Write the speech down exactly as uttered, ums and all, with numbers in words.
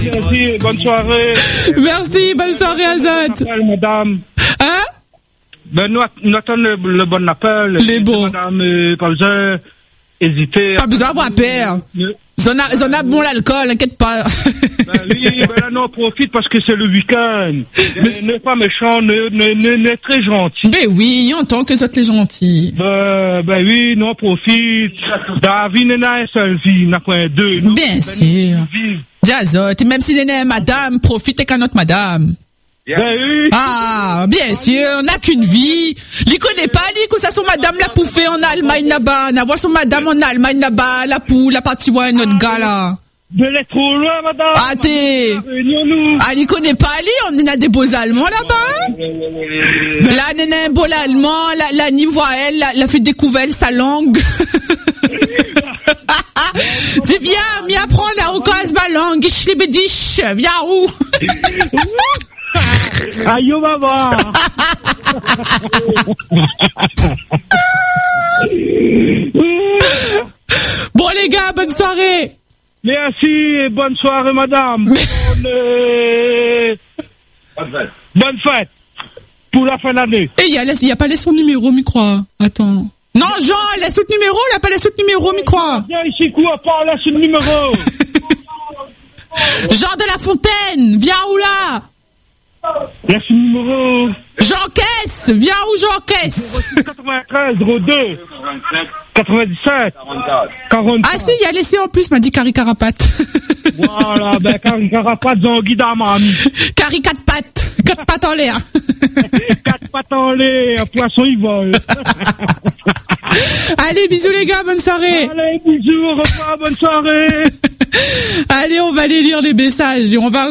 Merci, bonne soirée. Merci, bonne soirée, Azot. Madame. Hein? Ben, nous, nous attendons le, le bon appel. Les bons. Madame, euh, pas besoin hésiter. Pas besoin d'avoir peur. Ils en a, ils en a bon l'alcool, inquiète pas. Ben oui, ben là, non, profite parce que c'est le week-end. Mais... Ne pas méchant, ne, ne, ne, ne très gentil. Ben oui, on entend que vous êtes les gentils. Ben, ben oui, non, profite. David n'a un seul vie, n'a pas deux. Bien ben, sûr. Jazot, et même si n'est madame, profitez qu'à notre madame. Ben oui. Ah, bien sûr, on n'a qu'une vie. Il connaît pas, lui, que ça son madame l'a pouffé en Allemagne là-bas. N'a voir son madame en Allemagne là-bas, la poule, la partie voir notre gars là. De l'être trop loin, madame. Ah, t'es. Ah, il connaît pas, lui, on a des beaux Allemands là-bas. Là, on a un beau Allemand, la, la niveau elle, la, la fait découvrir sa langue. Dis, viens, viens prendre la occasion ma langue, je l'ai bédiche, viens où? Aïe, maman. Bon, les gars, bonne soirée. Merci et bonne soirée, madame. Bonne, euh... bonne fête pour la fin d'année. Et il y a, y a pas laissé son numéro, mi crois. Attends. Non, Jean, laisse son numéro, il a pas laissé son numéro, mi crois. Viens ici, quoi, pas laisse le numéro. Jean de la Fontaine, viens où là? Laisse le numéro. Jean Caisse, viens où Jean Caisse? quatre-vingt-treize zéro deux quatre-vingt-dix-sept quarante. Ah si, il a laissé en plus, m'a dit Carrie Carapate. Voilà, ben Carrie Carapate, Zangui d'Amami. Carrie quatre pattes, quatre pattes en l'air. Quatre pattes en l'air, poisson il vole. Allez, bisous les gars, bonne soirée. Allez, bisous, au revoir, bonne soirée. Allez, on va aller lire les messages et on va